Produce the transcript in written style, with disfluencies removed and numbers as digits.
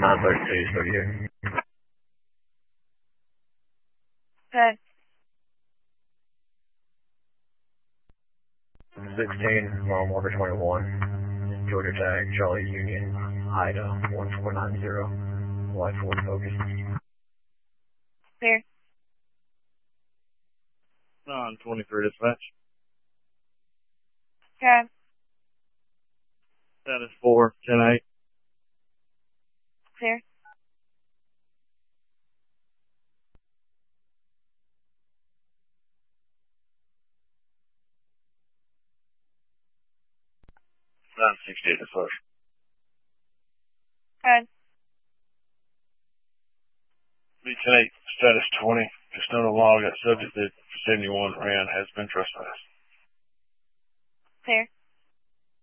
932 over here. Good. 16, mile marker 21. Georgia tag, Charlie Union, Ida 1490. Light Ford focus. Clear. 923 dispatch. Good. Status 4, 10-8. Clear. Nine 68 dispatch. Good. B-10-8, status 20. Just note a log that subject that 71 ran has been trespassed. Clear.